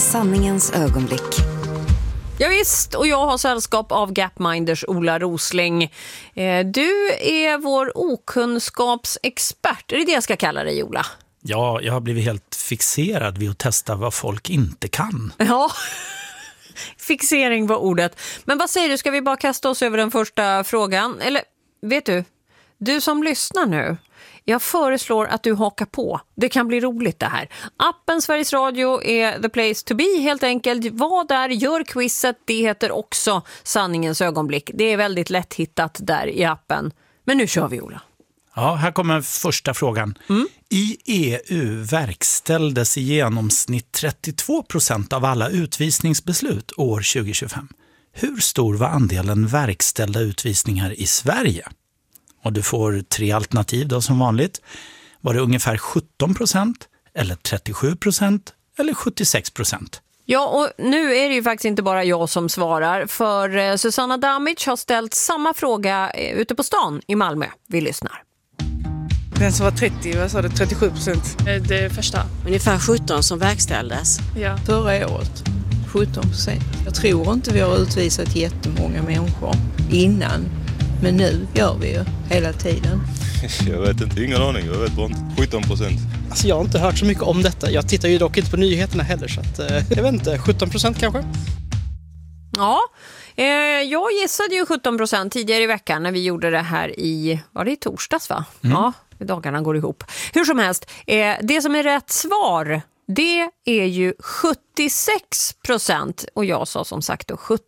Sanningens ögonblick. Ja, visst, och jag har sällskap av Gapminders Ola Rosling. Du är vår okunskapsexpert. Är det jag ska kalla dig, Ola? Ja, jag har blivit helt fixerad vid att testa vad folk inte kan. Ja, fixering var ordet. Men vad säger du, ska vi bara kasta oss över den första frågan? Eller, vet du som lyssnar nu, jag föreslår att du hakar på. Det kan bli roligt det här. Appen Sveriges Radio är the place to be helt enkelt. Var där, gör quizet. Det heter också Sanningens ögonblick. Det är väldigt lätt hittat där i appen. Men nu kör vi, Ola. Ja, här kommer första frågan. I EU verkställdes i genomsnitt 32% av alla utvisningsbeslut år 2025. Hur stor var andelen verkställda utvisningar i Sverige? Och du får 3 alternativ då som vanligt. Var det ungefär 17%, eller 37% eller 76%? Ja, och nu är det ju faktiskt inte bara jag som svarar, för Susanna Damic har ställt samma fråga ute på stan i Malmö. Vi lyssnar. Den som var 30, vad sa det, 37%? Det första. Ungefär 17 som verkställdes. Ja. Förra året, 17%. Jag tror inte vi har utvisat jättemånga människor innan. Men nu gör vi ju hela tiden. Jag vet inte, ingen aning. Jag vet bara inte. 17%. Alltså jag har inte hört så mycket om detta. Jag tittar ju dock inte på nyheterna heller, så att, jag vet inte, 17% kanske? Ja, jag gissade ju 17% tidigare i veckan när vi gjorde det här var det i torsdags va? Ja, dagarna går ihop. Hur som helst, det som är rätt svar, det är ju 76%. Och jag sa som sagt då 17%.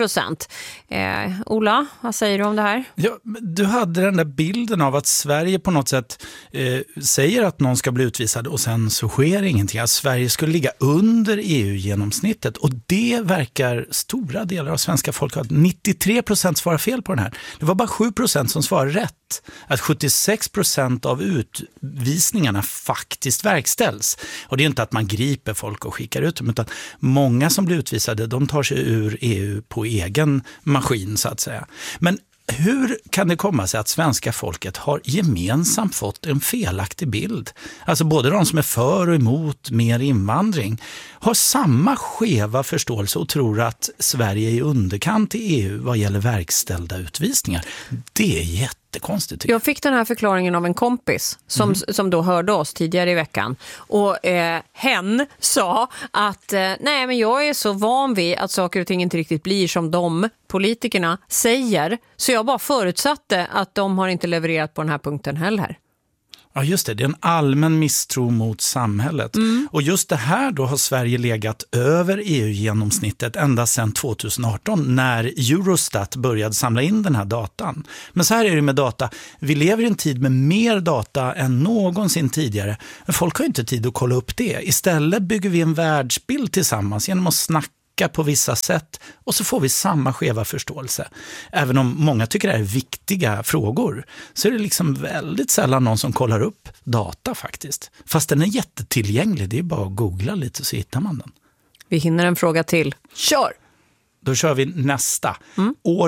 Ola, vad säger du om det här? Ja, du hade den där bilden av att Sverige på något sätt säger att någon ska bli utvisad och sen så sker ingenting. Att Sverige skulle ligga under EU-genomsnittet, och det verkar stora delar av svenska folk ha. 93% svarar fel på den här. Det var bara 7% som svarade rätt. Att 76% av utvisningarna faktiskt verkställs. Och det är inte att man griper folk och skickar ut dem, utan många som blir utvisade, de tar sig ur EU på egen maskin så att säga. Men hur kan det komma sig att svenska folket har gemensamt fått en felaktig bild? Alltså både de som är för och emot mer invandring har samma skeva förståelse och tror att Sverige är i underkant i EU vad gäller verkställda utvisningar. Det är jättekonstigt. Jag fick den här förklaringen av en kompis som då hörde oss tidigare i veckan. Och hen sa att nej, men jag är så van vid att saker och ting inte riktigt blir som de politikerna säger. Så jag bara förutsatte att de har inte levererat på den här punkten heller. Ja, just det. Det är en allmän misstro mot samhället. Och just det här då har Sverige legat över EU-genomsnittet ända sedan 2018 när Eurostat började samla in den här datan. Men så här är det med data. Vi lever i en tid med mer data än någonsin tidigare. Men folk har inte tid att kolla upp det. Istället bygger vi en världsbild tillsammans genom att snacka på vissa sätt, och så får vi samma skeva förståelse. Även om många tycker det är viktiga frågor, så är det liksom väldigt sällan någon som kollar upp data faktiskt. Fast den är jättetillgänglig, det är bara att googla lite så hittar man den. Vi hinner en fråga till. Kör! Då kör vi nästa. År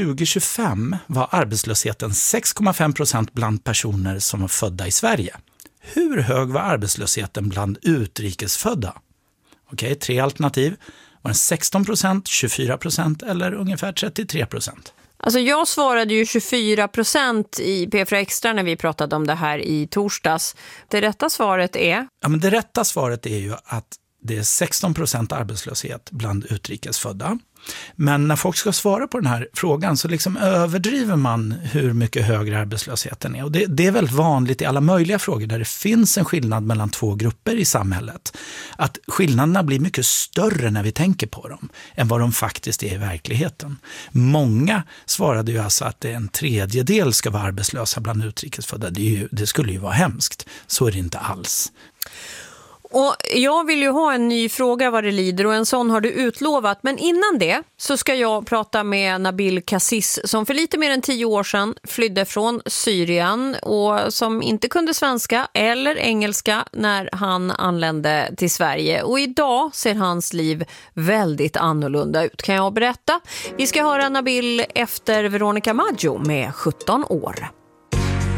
2025 var arbetslösheten 6,5% bland personer som var födda i Sverige. Hur hög var arbetslösheten bland utrikesfödda? Okej, 3 alternativ. Var den 16%, 24% eller ungefär 33%? Alltså jag svarade ju 24% i P4 Extra när vi pratade om det här i torsdags. Det rätta svaret är? Ja, men det rätta svaret är ju att det är 16% arbetslöshet bland utrikesfödda. Men när folk ska svara på den här frågan så liksom överdriver man hur mycket högre arbetslösheten är. Och det är väldigt vanligt i alla möjliga frågor där det finns en skillnad mellan två grupper i samhället. Att skillnaderna blir mycket större när vi tänker på dem än vad de faktiskt är i verkligheten. Många svarade ju alltså att en tredjedel ska vara arbetslösa bland utrikesfödda. Det skulle ju vara hemskt. Så är det inte alls. Och jag vill ju ha en ny fråga vad det lider, och en sån har du utlovat. Men innan det så ska jag prata med Nabil Kasis som för lite mer än 10 år sedan flydde från Syrien och som inte kunde svenska eller engelska när han anlände till Sverige. Och idag ser hans liv väldigt annorlunda ut, kan jag berätta. Vi ska höra Nabil efter Veronica Maggio med 17 år.